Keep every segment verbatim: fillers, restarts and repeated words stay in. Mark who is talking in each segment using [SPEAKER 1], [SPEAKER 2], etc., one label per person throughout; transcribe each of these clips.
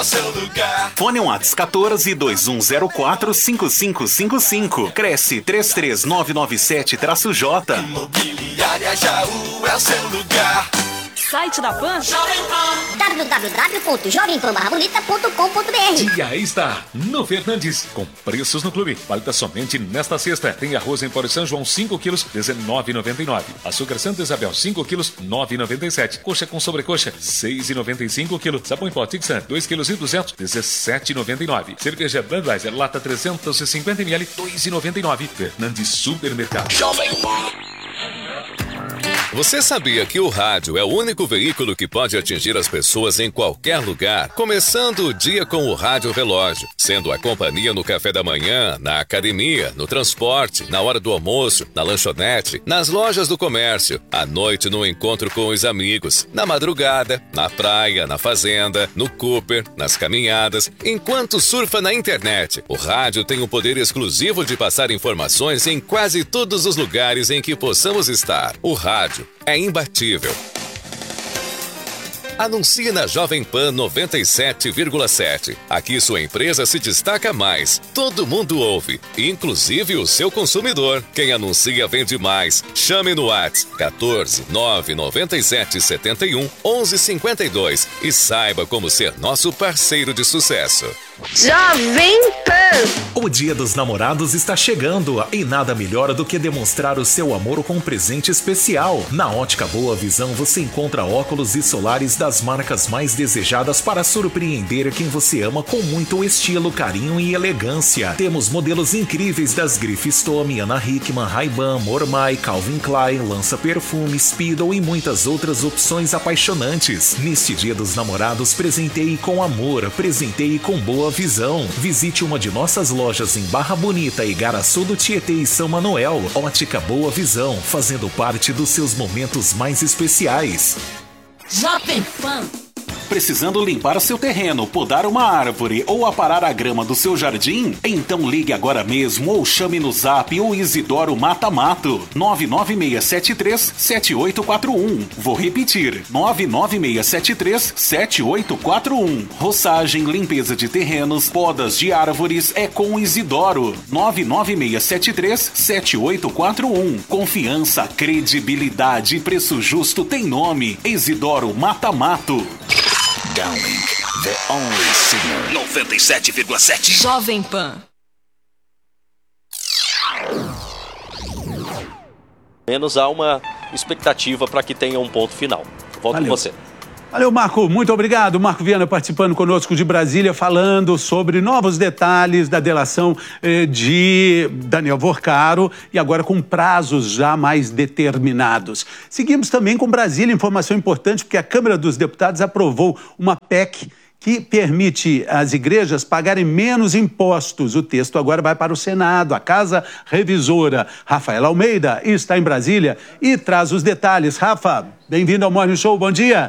[SPEAKER 1] o seu lugar.
[SPEAKER 2] Fone Whats quatorze, dois um zero quatro, cinco cinco cinco cinco. Cresce três três nove nove sete J.
[SPEAKER 1] Imobiliária Jaú é o seu lugar.
[SPEAKER 3] Site da Pan?
[SPEAKER 4] Jovem Pan. w w w ponto jovem pan barra bonita ponto com ponto b r.
[SPEAKER 5] Dia está no Fernandes, com preços no clube. Válida somente nesta sexta. Tem arroz em pó de São João cinco quilos, dezenove reais e noventa e nove centavos. Açúcar Santa Isabel cinco quilos, nove reais e noventa e sete centavos. Coxa com sobrecoxa, seis reais e noventa e cinco centavos. Sabão em pó Tixan, dois quilos e duzentos, dezessete reais e noventa e nove centavos. Cerveja Budweiser, lata trezentos e cinquenta mililitros, dois reais e noventa e nove centavos. Fernandes Supermercado.
[SPEAKER 1] Jovem Pan.
[SPEAKER 6] Você sabia que o rádio é o único veículo que pode atingir as pessoas em qualquer lugar? Começando o dia com o Rádio Relógio, sendo a companhia no café da manhã, na academia, no transporte, na hora do almoço, na lanchonete, nas lojas do comércio, à noite no encontro com os amigos, na madrugada, na praia, na fazenda, no Cooper, nas caminhadas, enquanto surfa na internet. O rádio tem o poder exclusivo de passar informações em quase todos os lugares em que possamos estar. O rádio é imbatível. Anuncie na Jovem Pan noventa e sete vírgula sete. Aqui sua empresa se destaca mais. Todo mundo ouve, inclusive o seu consumidor. Quem anuncia vende mais. Chame no WhatsApp quatorze, nove noventa e sete, setenta e um, onze cinquenta e dois e saiba como ser nosso parceiro de sucesso.
[SPEAKER 3] Jovem Pan.
[SPEAKER 2] O Dia dos Namorados está chegando e nada melhor do que demonstrar o seu amor com um presente especial. Na Ótica Boa Visão você encontra óculos e solares das marcas mais desejadas para surpreender quem você ama com muito estilo, carinho e elegância. Temos modelos incríveis das grifes Tommy, Ana Hickman, Ray-Ban, Mormai, Calvin Klein, Lança Perfume, Speedo e muitas outras opções apaixonantes. Neste Dia dos Namorados, presenteie com amor, presenteie com boa visão. Visite uma de nossas lojas em Barra Bonita, Igaraçu do Tietê e São Manuel. Ótica Boa Visão, fazendo parte dos seus momentos mais especiais.
[SPEAKER 3] Jovem Pan.
[SPEAKER 2] Precisando limpar seu terreno, podar uma árvore ou aparar a grama do seu jardim? Então ligue agora mesmo ou chame no Zap o Isidoro Mata Mato. nove nove seis sete três, sete oito quatro um. Vou repetir, nove nove seis sete três, sete oito quatro um. Roçagem, limpeza de terrenos, podas de árvores é com o Isidoro. nove nove seis sete três, sete oito quatro um. Confiança, credibilidade e preço justo tem nome. Isidoro Mata Mato.
[SPEAKER 1] Downlink, the only signal. noventa e sete vírgula sete.
[SPEAKER 3] Jovem Pan.
[SPEAKER 7] Menos há uma expectativa para que tenha um ponto final. Volto
[SPEAKER 8] Valeu.
[SPEAKER 7] com você.
[SPEAKER 8] Valeu, Marco. Muito obrigado. Marco Viana participando conosco de Brasília, falando sobre novos detalhes da delação eh, de Daniel Vorcaro e agora com prazos já mais determinados. Seguimos também com Brasília, informação importante, porque a Câmara dos Deputados aprovou uma P E C que permite às igrejas pagarem menos impostos. O texto agora vai para o Senado, a Casa Revisora. Rafael Almeida está em Brasília e traz os detalhes. Rafa, bem-vindo ao Morning Show, bom dia.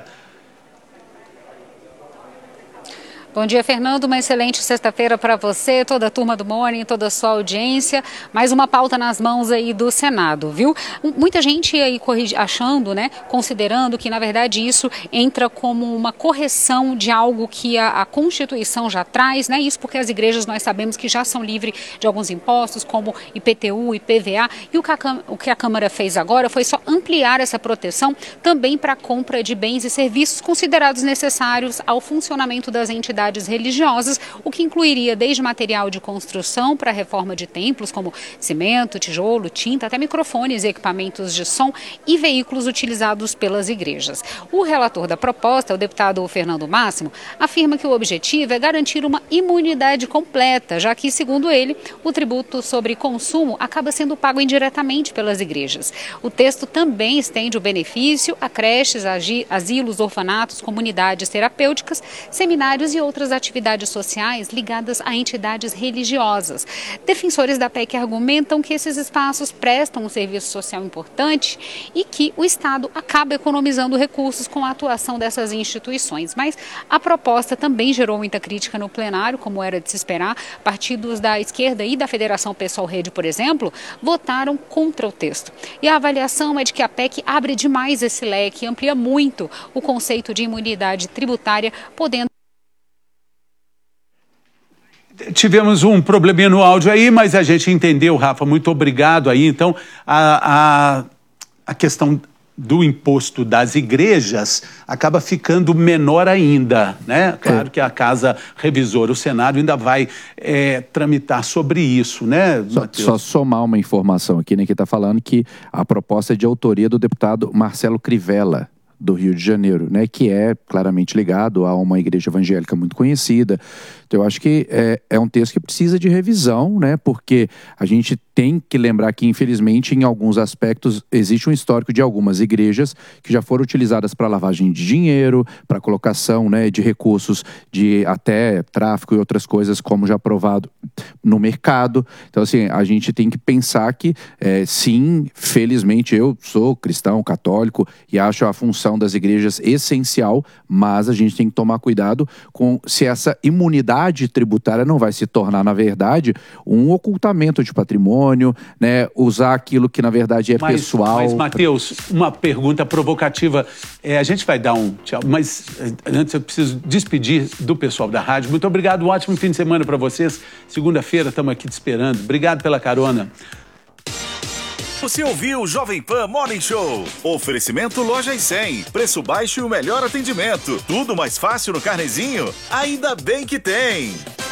[SPEAKER 9] Bom dia, Fernando. Uma excelente sexta-feira para você, toda a turma do Morning, toda a sua audiência. Mais uma pauta nas mãos aí do Senado, viu? Muita gente aí achando, né, considerando que, na verdade, isso entra como uma correção de algo que a, a Constituição já traz, né? Isso porque as igrejas, nós sabemos que já são livres de alguns impostos, como I P T U e I P V A. E o que a, o que a Câmara fez agora foi só ampliar essa proteção também para a compra de bens e serviços considerados necessários ao funcionamento das entidades religiosas, o que incluiria desde material de construção para a reforma de templos, como cimento, tijolo, tinta, até microfones e equipamentos de som e veículos utilizados pelas igrejas. O relator da proposta, o deputado Fernando Máximo, afirma que o objetivo é garantir uma imunidade completa, já que, segundo ele, o tributo sobre consumo acaba sendo pago indiretamente pelas igrejas. O texto também estende o benefício a creches, asilos, orfanatos, comunidades terapêuticas, seminários e outras outras atividades sociais ligadas a entidades religiosas. Defensores da P E C argumentam que esses espaços prestam um serviço social importante e que o Estado acaba economizando recursos com a atuação dessas instituições. Mas a proposta também gerou muita crítica no plenário, como era de se esperar. Partidos da esquerda e da Federação Pessoal Rede, por exemplo, votaram contra o texto. E a avaliação é de que a P E C abre demais esse leque, amplia muito o conceito de imunidade tributária, podendo
[SPEAKER 8] tivemos um probleminha no áudio aí, mas a gente entendeu, Rafa, muito obrigado aí. Então, a, a, a questão do imposto das igrejas acaba ficando menor ainda, né? Claro é. que a Casa Revisora, o Senado, ainda vai é, tramitar sobre isso, né,
[SPEAKER 10] só, só somar uma informação aqui, né, que está falando que a proposta é de autoria do deputado Marcelo Crivella, do Rio de Janeiro, né, que é claramente ligado a uma igreja evangélica muito conhecida. Então, eu acho que é, é um texto que precisa de revisão, né, porque a gente tem que lembrar que, infelizmente, em alguns aspectos, existe um histórico de algumas igrejas que já foram utilizadas para lavagem de dinheiro, para colocação, né, de recursos de até tráfico e outras coisas, como já provado no mercado. Então, assim, a gente tem que pensar que, é, sim, felizmente, eu sou cristão, católico, e acho a função das igrejas essencial, mas a gente tem que tomar cuidado com se essa imunidade tributária não vai se tornar, na verdade, um ocultamento de patrimônio, né, usar aquilo que na verdade é mas, pessoal.
[SPEAKER 8] Mas, Matheus, uma pergunta provocativa. É, a gente vai dar um tchau, mas antes eu preciso despedir do pessoal da rádio. Muito obrigado, um ótimo fim de semana para vocês. Segunda-feira estamos aqui te esperando. Obrigado pela carona.
[SPEAKER 1] Você ouviu o Jovem Pan Morning Show. Oferecimento Lojas cem. Preço baixo e o melhor atendimento. Tudo mais fácil no Carnezinho? Ainda bem que tem.